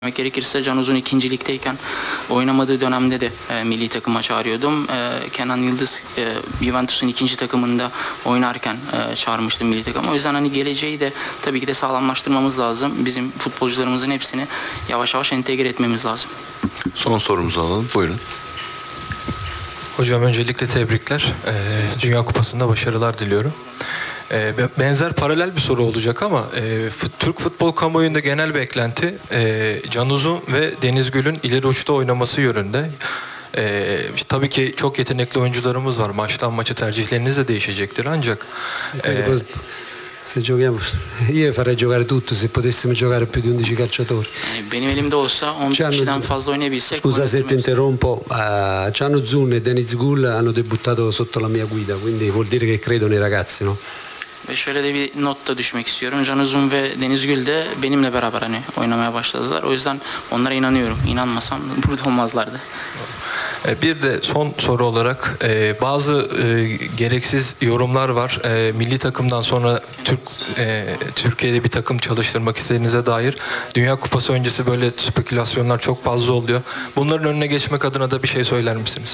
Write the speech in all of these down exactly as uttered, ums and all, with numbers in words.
Gerekirse Can Uzun ikincilikteyken oynamadığı dönemde de e, milli takıma çağırıyordum. E, Kenan Yıldız e, Juventus'un ikinci takımında oynarken e, çağırmıştım milli takıma. O yüzden hani geleceği de tabii ki de sağlamlaştırmamız lazım. Bizim futbolcularımızın hepsini yavaş yavaş entegre etmemiz lazım. Son sorumuzu alalım. Buyurun. Hocam öncelikle tebrikler. Ee, Dünya Kupası'nda başarılar diliyorum. Ee, benzer paralel bir soru olacak ama e, fut, Türk futbol kamuoyunda genel beklenti e, Can Uzun ve Deniz Gül'ün ileri uçta oynaması yönünde. E, işte, tabii ki çok yetenekli oyuncularımız var. Maçtan maça tercihleriniz de değişecektir ancak... E, Se giochiamo, io farei giocare tutti se potessimo giocare più di undici calciatori. Benim elimde olsa on kişiden fazla oynayabilsek. Scusa se ti interrompo, uh, Can Uzun e Deniz Gül hanno debuttato sotto la mia guida, quindi vuol dire che credo nei ragazzi, no? Ve şöyle de bir not da düşmek istiyorum. Can Uzun ve Deniz Gül de benimle beraber hani oynamaya başladılar. O yüzden onlara inanıyorum. İnanmasam burada olmazlardı. Bir de son soru olarak e, bazı e, gereksiz yorumlar var. E, milli takımdan sonra Türk e, Türkiye'de bir takım çalıştırmak istediğinize dair. Dünya Kupası öncesi böyle spekülasyonlar çok fazla oluyor. Bunların önüne geçmek adına da bir şey söyler misiniz?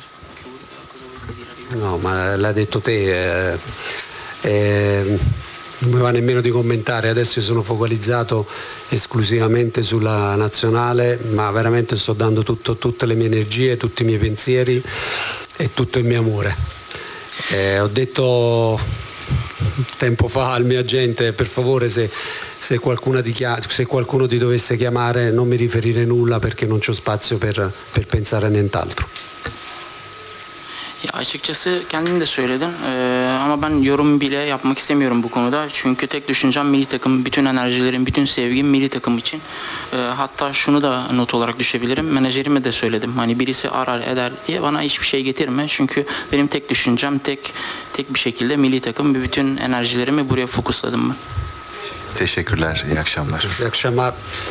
No, ma l'ha detto te. Eh, eh, non mi va nemmeno di commentare, adesso io sono focalizzato esclusivamente sulla nazionale, ma veramente sto dando tutto, tutte le mie energie, tutti i miei pensieri e tutto il mio amore. Eh, ho detto tempo fa al mio agente, per favore se, se, qualcuno ti chia- se qualcuno ti dovesse chiamare non mi riferire nulla perché non c'ho spazio per, per pensare a nient'altro. Ya açıkçası kendim de söyledim ee, ama ben yorum bile yapmak istemiyorum bu konuda. Çünkü tek düşüncem milli takım, bütün enerjilerim, bütün sevgim milli takım için. Ee, hatta şunu da not olarak düşebilirim. Menajerime de söyledim. Hani birisi arar eder diye bana hiçbir şey getirme. Çünkü benim tek düşüncem tek tek bir şekilde milli takım ve bütün enerjilerimi buraya fokusladım ben. Teşekkürler. İyi akşamlar. İyi akşamlar.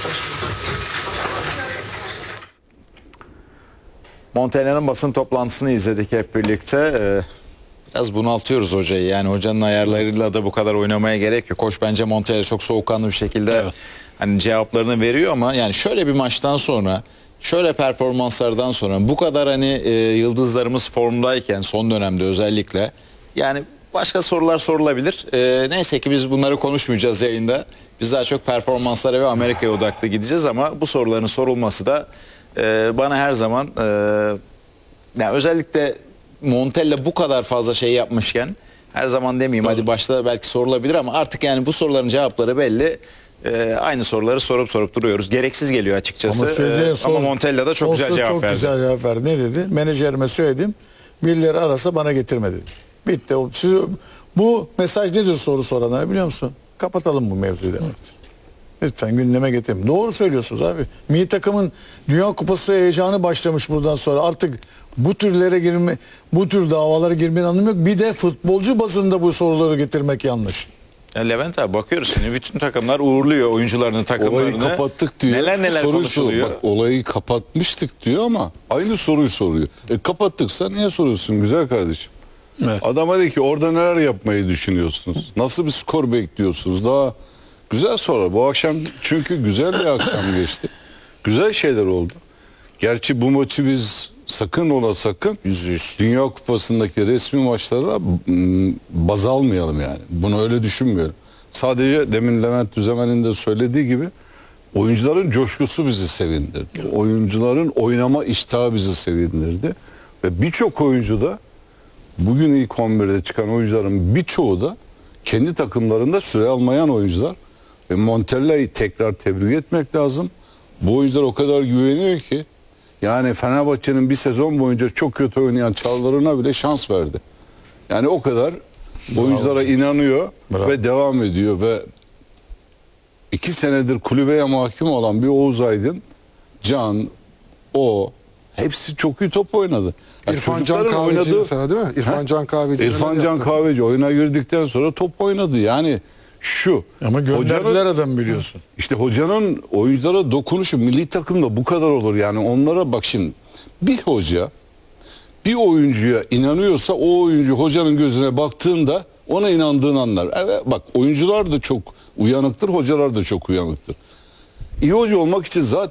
Montella'nın basın toplantısını izledik hep birlikte. Ee, biraz bunaltıyoruz hocayı. Yani hocanın ayarlarıyla da bu kadar oynamaya gerek yok. Hoş bence Montella çok soğukkanlı bir şekilde evet. hani cevaplarını veriyor ama yani şöyle bir maçtan sonra, şöyle performanslardan sonra bu kadar hani e, yıldızlarımız formdayken son dönemde özellikle yani başka sorular sorulabilir. E, neyse ki biz bunları konuşmayacağız yayında. Biz daha çok performanslara ve Amerika'ya odaklı gideceğiz ama bu soruların sorulması da Ee, bana her zaman e, yani özellikle Montella bu kadar fazla şey yapmışken her zaman demeyeyim hadi başta belki sorulabilir ama artık yani bu soruların cevapları belli. Ee, aynı soruları sorup sorup duruyoruz. Gereksiz geliyor açıkçası. Ama, ee, son, ama Montella da çok güzel cevap çok verdi. güzel cevap verdi. Ne dedi? Menajerime söyledim. Birileri arasa bana getirme dedi. Bitti. Siz, bu mesaj nedir soru soranlara biliyor musun? Kapatalım bu mevzuyu demek. Evet. Lütfen gündeme getirin. Doğru söylüyorsunuz abi. Milli takımın Dünya Kupası heyecanı başlamış buradan sonra. Artık bu türlere girme, bu tür davalara girmenin anlamı yok. Bir de futbolcu bazında bu soruları getirmek yanlış. Ya Levent abi bakıyoruz şimdi bütün takımlar uğurluyor oyuncularını, takımlarını. Olayı kapattık diyor. Neler neler soruyu konuşuluyor. Sor, bak, olayı kapatmıştık diyor ama aynı soruyu soruyor. E kapattıksa niye soruyorsun güzel kardeşim? Evet. Adam dedi ki orada neler yapmayı düşünüyorsunuz? Nasıl bir skor bekliyorsunuz? Daha güzel soru. Bu akşam çünkü güzel bir akşam geçti. Güzel şeyler oldu. Gerçi bu maçı biz sakın ola sakın yüz yüz Dünya Kupası'ndaki resmi maçlara baz almayalım yani. Bunu öyle düşünmüyorum. Sadece demin Levent Düzemen'in de söylediği gibi oyuncuların coşkusu bizi sevindirdi. Oyuncuların oynama iştahı bizi sevindirdi. Ve birçok oyuncu da bugün ilk on birde çıkan oyuncuların birçoğu da kendi takımlarında süre almayan oyuncular. Ve Montella'yı tekrar tebrik etmek lazım. Bu oyuncular o kadar güveniyor ki yani Fenerbahçe'nin bir sezon boyunca çok kötü oynayan Çağlar'ına bile şans verdi. Yani o kadar Bravo. oyunculara inanıyor Bravo. ve devam ediyor ve iki senedir kulübeye mahkum olan bir Oğuz Aydın, Can, o hepsi çok iyi top oynadı. Yani İrfan Can Kahveci oynadığı, mesela değil mi? İrfan He? Can Kahveci. İrfan Can Kahveci oyuna girdikten sonra top oynadı. Yani şu. Ama gönderdiler adam biliyorsun. İşte hocanın oyunculara dokunuşu milli takımda bu kadar olur. Yani onlara bak şimdi bir hoca bir oyuncuya inanıyorsa o oyuncu hocanın gözüne baktığında ona inandığını anlar. Evet bak oyuncular da çok uyanıktır, hocalar da çok uyanıktır. İyi hoca olmak için zaten